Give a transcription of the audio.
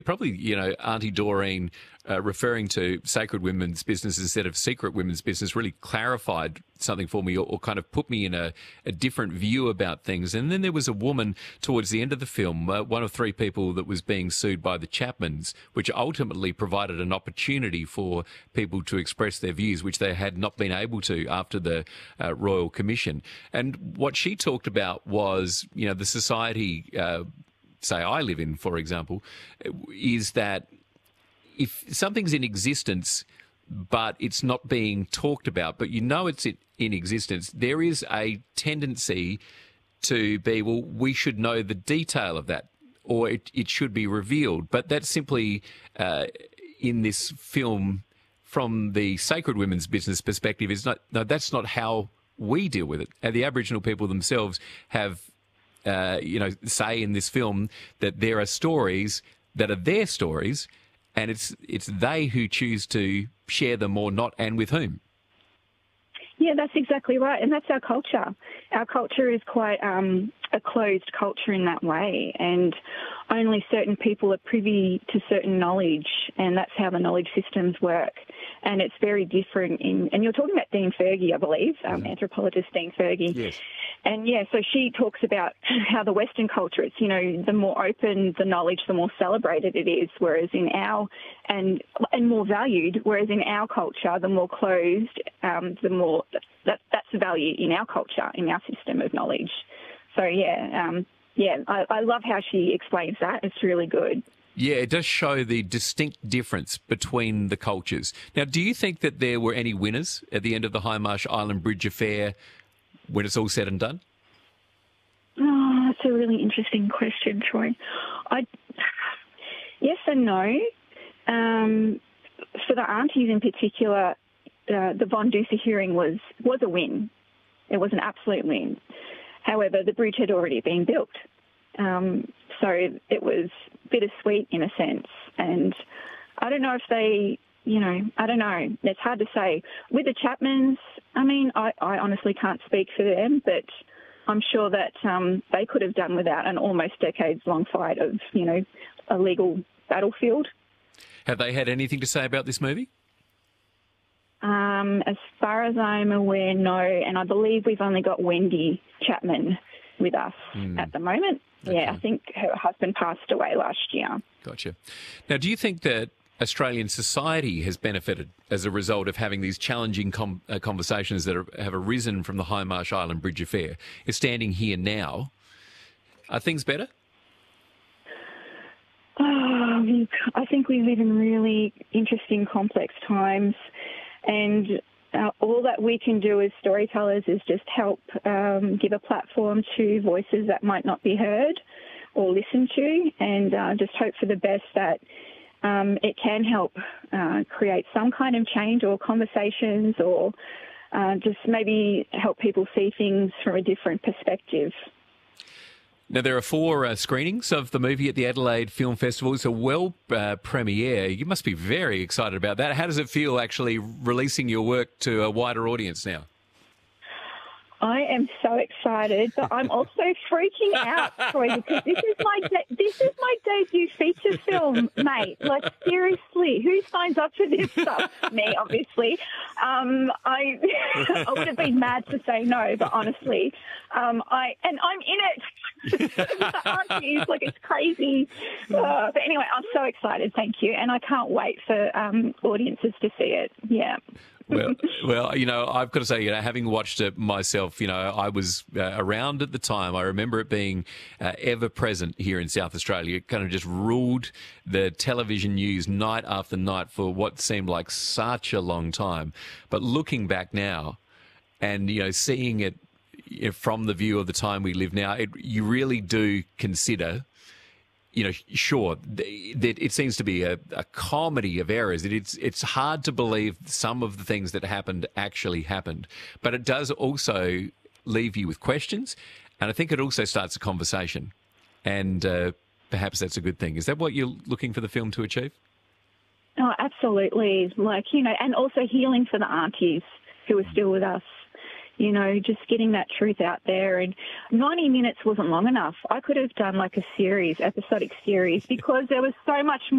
Probably, Auntie Doreen referring to sacred women's business instead of secret women's business really clarified something for me or kind of put me in a different view about things. And then there was a woman towards the end of the film, one of three people that was being sued by the Chapmans, which ultimately provided an opportunity for people to express their views, which they had not been able to after the Royal Commission. And what she talked about was, the society say I live in, for example, is that if something's in existence but it's not being talked about, but it's in existence, there is a tendency to be, well, we should know the detail of that, or it should be revealed. But that's simply, in this film, from the sacred women's business perspective, that's not how we deal with it. And the Aboriginal people themselves have say in this film that there are stories that are their stories, and it's they who choose to share them or not, and with whom. Yeah, that's exactly right, and that's our culture. Our culture is quite a closed culture in that way, and only certain people are privy to certain knowledge, and that's how the knowledge systems work. And it's very different and you're talking about Dean Fergie, I believe, anthropologist Dean Fergie. Yes. And so she talks about how the Western culture, it's, the more open the knowledge, the more celebrated it is, whereas in and more valued, whereas in our culture, the more closed, the more, that's the value in our culture, in our system of knowledge. So, I love how she explains that. It's really good. Yeah, it does show the distinct difference between the cultures. Now, do you think that there were any winners at the end of the Hindmarsh Island Bridge affair when it's all said and done? Oh, that's a really interesting question, Troy. Yes and no. For the aunties in particular, the Von Duser hearing was a win. It was an absolute win. However, the bridge had already been built. So it was bittersweet in a sense. And I don't know if they, I don't know. It's hard to say. With the Chapmans, I honestly can't speak for them, but I'm sure that they could have done without an almost decades-long fight of, a legal battlefield. Have they had anything to say about this movie? As far as I'm aware, no. And I believe we've only got Wendy Chapman with us at the moment. Okay. Yeah, I think her husband passed away last year. Gotcha. Now, do you think that Australian society has benefited as a result of having these challenging conversations that have arisen from the Hindmarsh Island Bridge affair? Is standing here now, are things better? I think we live in really interesting, complex times, and all that we can do as storytellers is just help give a platform to voices that might not be heard or listened to, and just hope for the best that it can help create some kind of change or conversations, or just maybe help people see things from a different perspective. Now, there are 4 screenings of the movie at the Adelaide Film Festival. It's a world premiere. You must be very excited about that. How does it feel actually releasing your work to a wider audience now? I am so excited, but I'm also freaking out, Troy, because this is my debut feature film, mate. Like, seriously, who signs up for this stuff? Me, obviously. I would have been mad to say no, but honestly, I'm in it. The aunties, like, it's crazy. But anyway, I'm so excited. Thank you, and I can't wait for audiences to see it. Yeah. Well, I've got to say, having watched it myself, I was around at the time. I remember it being ever present here in South Australia. It kind of just ruled the television news night after night for what seemed like such a long time. But looking back now and, seeing it from the view of the time we live now, you really do consider, sure, that it seems to be a comedy of errors. It's hard to believe some of the things that happened actually happened. But it does also leave you with questions, and I think it also starts a conversation. And perhaps that's a good thing. Is that what you're looking for the film to achieve? Oh, absolutely. And also healing for the aunties who are still with us. you know, just getting that truth out there. And 90 minutes wasn't long enough. I could have done like a series, episodic series, because there was so much